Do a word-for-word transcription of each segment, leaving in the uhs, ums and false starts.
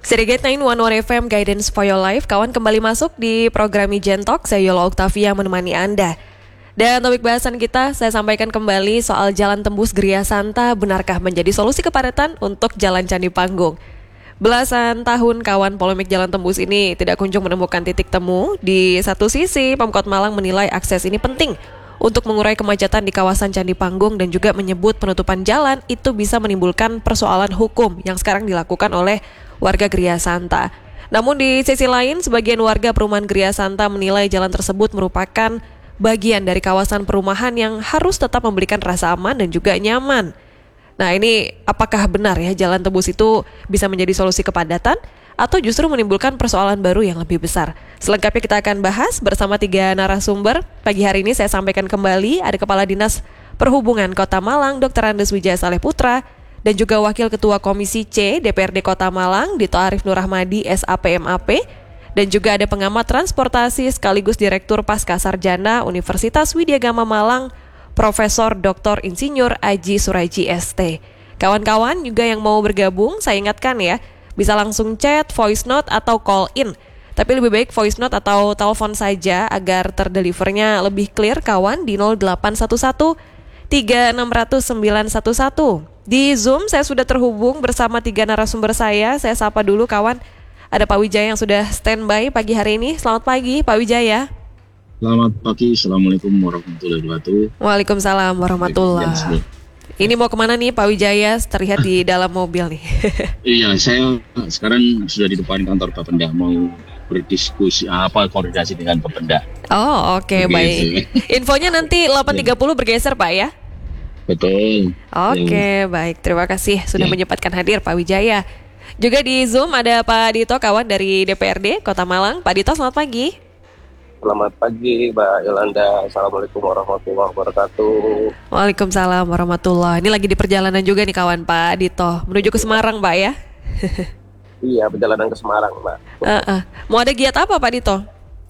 Serigate sembilan satu satu F M Guidance for Your Life, kawan kembali masuk di program Ijen Talk. Saya Yola Octavia menemani Anda. Dan topik bahasan kita saya sampaikan kembali soal jalan tembus Gria Santa, benarkah menjadi solusi kepadatan untuk Jalan Candi Panggung? Belasan tahun kawan, polemik jalan tembus ini tidak kunjung menemukan titik temu. Di satu sisi, Pemkot Malang menilai akses ini penting untuk mengurai kemacetan di kawasan Candi Panggung dan juga menyebut penutupan jalan itu bisa menimbulkan persoalan hukum yang sekarang dilakukan oleh warga Gria Santa. Namun di sisi lain, sebagian warga perumahan Gria Santa menilai jalan tersebut merupakan bagian dari kawasan perumahan yang harus tetap memberikan rasa aman dan juga nyaman. Nah, ini apakah benar ya jalan tembus itu bisa menjadi solusi kepadatan atau justru menimbulkan persoalan baru yang lebih besar? Selengkapnya kita akan bahas bersama tiga narasumber. Pagi hari ini saya sampaikan kembali ada Kepala Dinas Perhubungan Kota Malang, Doktor Andes Wijaya Saleh Putra, dan juga Wakil Ketua Komisi C D P R D Kota Malang, Dito Arif Nur Rahmadi, S A P M A P, dan juga ada pengamat transportasi sekaligus Direktur Pasca Sarjana Universitas Widya Gama Malang, Profesor Doktor Insinyur Aji Suraji S T. Kawan-kawan juga yang mau bergabung, saya ingatkan ya, bisa langsung chat, voice note, atau call in. Tapi lebih baik voice note atau telepon saja agar terdelivernya lebih clear kawan di nol delapan satu satu tiga enam nol nol sembilan satu satu. Di Zoom saya sudah terhubung bersama tiga narasumber saya. Saya sapa dulu kawan. Ada Pak Wijaya yang sudah standby pagi hari ini. Selamat pagi Pak Wijaya. Selamat pagi. Assalamualaikum warahmatullahi wabarakatuh. Waalaikumsalam warahmatullahi wabarakatuh. Ini mau kemana nih Pak Wijaya? Terlihat di dalam mobil nih. Iya, saya sekarang sudah di depan kantor Bapenda, mau berdiskusi apa koordinasi dengan Bapenda. Oh oke okay, baik. Infonya nanti delapan tiga puluh bergeser Pak ya? Betul. Oke okay, ya. Baik, terima kasih sudah ya. menyempatkan hadir Pak Wijaya. Juga di Zoom ada Pak Dito, kawan dari D P R D Kota Malang. Pak Dito, selamat pagi. Selamat pagi Mbak Yolanda. Assalamualaikum warahmatullahi wabarakatuh. Waalaikumsalam warahmatullahi. Ini lagi di perjalanan juga nih kawan Pak Dito, menuju ke Semarang Pak ya? Iya, perjalanan ke Semarang Mbak. Uh-uh. Mau ada giat apa Pak Dito?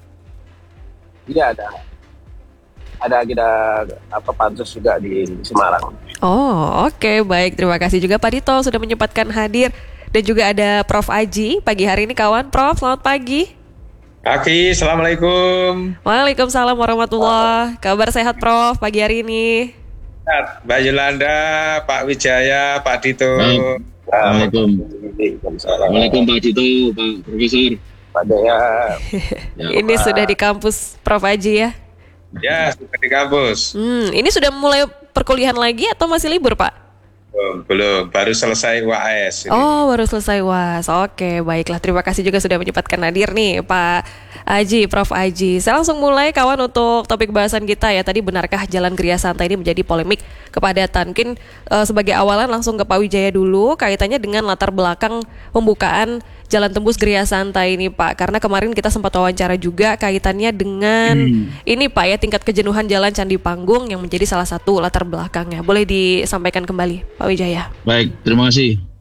Iya, ada. Ada agenda apa pansus juga di Semarang. Oh oke okay, baik, terima kasih juga Pak Dito sudah menyempatkan hadir. Dan juga ada Prof Aji pagi hari ini kawan. Prof, selamat pagi. Pagi, Assalamualaikum. Waalaikumsalam warahmatullahi. Kabar sehat Prof pagi hari ini? Mbak Yolanda, Pak Wijaya, Pak Dito. Assalamualaikum. Assalamualaikum Pak Dito, Pak Profesor. Pak Daya. Ya, ini Pak. Sudah di kampus Prof Aji ya? Ya, sudah di kampus. Hmm, ini sudah mulai perkuliahan lagi atau masih libur Pak? Belum, belum, baru selesai U A S ini. Oh, baru selesai U A S. Oke, baiklah. Terima kasih juga sudah menyempatkan hadir nih Pak Aji, Prof Aji. Saya langsung mulai kawan untuk topik bahasan kita ya. Tadi benarkah Jalan Gria Santa ini menjadi polemik kepadatan? Mungkin uh, sebagai awalan langsung ke Pak Wijaya dulu kaitannya dengan latar belakang pembukaan Jalan Tembus Gria Santa ini Pak. Karena kemarin kita sempat wawancara juga kaitannya dengan hmm. ini Pak ya, tingkat kejenuhan Jalan Candi Panggung yang menjadi salah satu latar belakangnya. Boleh disampaikan kembali Pak Wijaya. Baik, terima kasih